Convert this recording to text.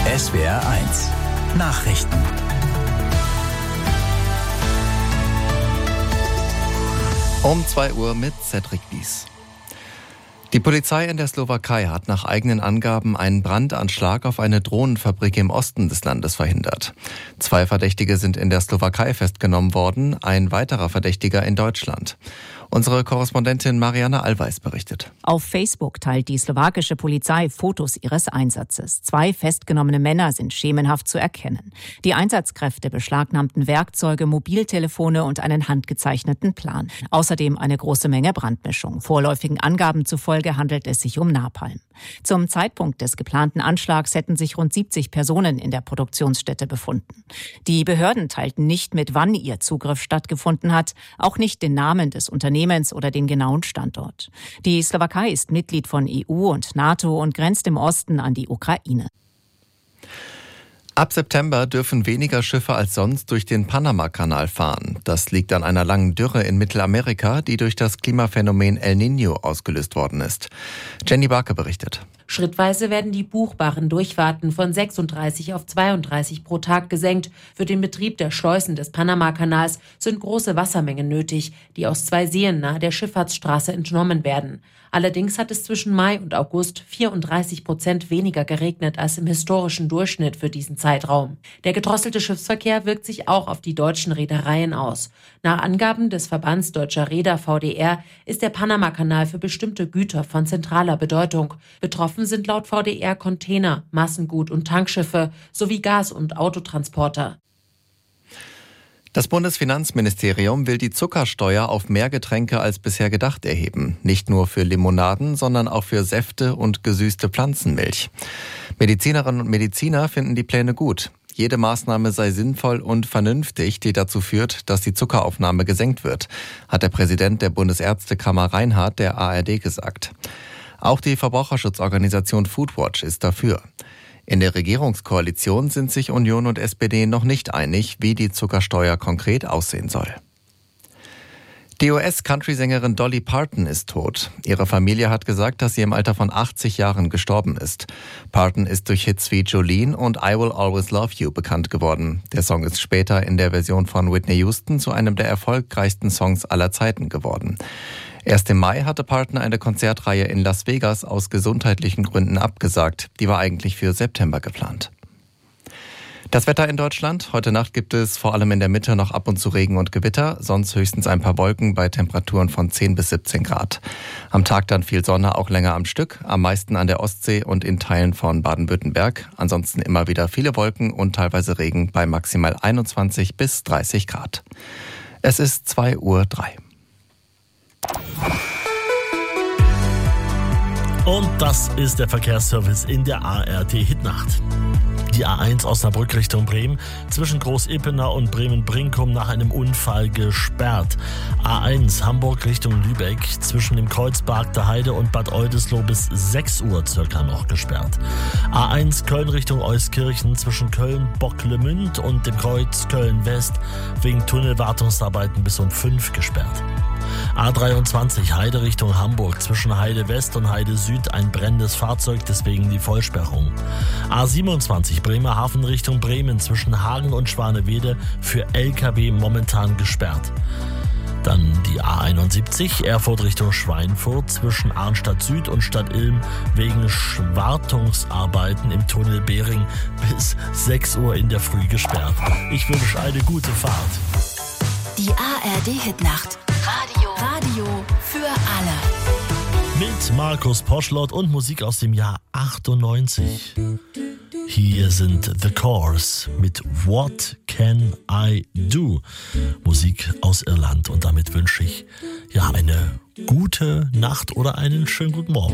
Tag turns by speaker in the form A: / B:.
A: SWR1 Nachrichten.
B: Um 2 Uhr mit Cedric Wies. Die Polizei in der Slowakei hat nach eigenen Angaben einen Brandanschlag auf eine Drohnenfabrik im Osten des Landes verhindert. 2 Verdächtige sind in der Slowakei festgenommen worden, ein weiterer Verdächtiger in Deutschland. Unsere Korrespondentin Marianne Allweis berichtet.
C: Auf Facebook teilt die slowakische Polizei Fotos ihres Einsatzes. 2 festgenommene Männer sind schemenhaft zu erkennen. Die Einsatzkräfte beschlagnahmten Werkzeuge, Mobiltelefone und einen handgezeichneten Plan. Außerdem eine große Menge Brandmischung. Vorläufigen Angaben zufolge handelt es sich um Napalm. Zum Zeitpunkt des geplanten Anschlags hätten sich rund 70 Personen in der Produktionsstätte befunden. Die Behörden teilten nicht mit, wann ihr Zugriff stattgefunden hat, auch nicht den Namen des Unternehmens oder den genauen Standort. Die Slowakei ist Mitglied von EU und NATO und grenzt im Osten an die Ukraine.
B: Ab September dürfen weniger Schiffe als sonst durch den Panama-Kanal fahren. Das liegt an einer langen Dürre in Mittelamerika, die durch das Klimaphänomen El Niño ausgelöst worden ist. Jenny Barke berichtet.
D: Schrittweise werden die buchbaren Durchfahrten von 36 auf 32 pro Tag gesenkt. Für den Betrieb der Schleusen des Panama-Kanals sind große Wassermengen nötig, die aus 2 Seen nahe der Schifffahrtsstraße entnommen werden. Allerdings hat es zwischen Mai und August 34% weniger geregnet als im historischen Durchschnitt für diesen Zeitraum. Der gedrosselte Schiffsverkehr wirkt sich auch auf die deutschen Reedereien aus. Nach Angaben des Verbands Deutscher Reeder VDR ist der Panama-Kanal für bestimmte Güter von zentraler Bedeutung. Betroffen sind laut VDR Container, Massengut- und Tankschiffe sowie Gas- und Autotransporter.
B: Das Bundesfinanzministerium will die Zuckersteuer auf mehr Getränke als bisher gedacht erheben. Nicht nur für Limonaden, sondern auch für Säfte und gesüßte Pflanzenmilch. Medizinerinnen und Mediziner finden die Pläne gut. Jede Maßnahme sei sinnvoll und vernünftig, die dazu führt, dass die Zuckeraufnahme gesenkt wird, hat der Präsident der Bundesärztekammer Reinhardt der ARD gesagt. Auch die Verbraucherschutzorganisation Foodwatch ist dafür. In der Regierungskoalition sind sich Union und SPD noch nicht einig, wie die Zuckersteuer konkret aussehen soll. Die US-Country-Sängerin Dolly Parton ist tot. Ihre Familie hat gesagt, dass sie im Alter von 80 Jahren gestorben ist. Parton ist durch Hits wie Jolene und I Will Always Love You bekannt geworden. Der Song ist später in der Version von Whitney Houston zu einem der erfolgreichsten Songs aller Zeiten geworden. Erst im Mai hatte Parton eine Konzertreihe in Las Vegas aus gesundheitlichen Gründen abgesagt. Die war eigentlich für September geplant. Das Wetter in Deutschland. Heute Nacht gibt es vor allem in der Mitte noch ab und zu Regen und Gewitter, sonst höchstens ein paar Wolken bei Temperaturen von 10 bis 17 Grad. Am Tag dann viel Sonne, auch länger am Stück, am meisten an der Ostsee und in Teilen von Baden-Württemberg. Ansonsten immer wieder viele Wolken und teilweise Regen bei maximal 21 bis 30 Grad. Es ist 2:03 Uhr.
E: Und das ist der Verkehrsservice in der ARD Hitnacht. Die A1 Osnabrück Richtung Bremen, zwischen Groß-Ippener und Bremen-Brinkum nach einem Unfall gesperrt. A1 Hamburg Richtung Lübeck, zwischen dem Kreuzberg der Heide und Bad Oldesloe bis 6 Uhr circa noch gesperrt. A1 Köln Richtung Euskirchen, zwischen Köln-Bocklemünd und dem Kreuz Köln-West, wegen Tunnelwartungsarbeiten bis um 5 gesperrt. A23 Heide Richtung Hamburg, zwischen Heide West und Heide Süd ein brennendes Fahrzeug, deswegen die Vollsperrung. A27 Bremerhaven Richtung Bremen, zwischen Hagen und Schwanewede für LKW momentan gesperrt. Dann die A71 Erfurt Richtung Schweinfurt, zwischen Arnstadt Süd und Stadt Ilm wegen Schwartungsarbeiten im Tunnel Behring bis 6 Uhr in der Früh gesperrt. Ich wünsche eine gute Fahrt.
F: Die ARD Hitnacht. Radio für alle.
E: Mit Markus Poschlott und Musik aus dem Jahr 98. Hier sind The Corrs mit What Can I Do? Musik aus Irland. Und damit wünsche ich eine gute Nacht oder einen schönen guten Morgen.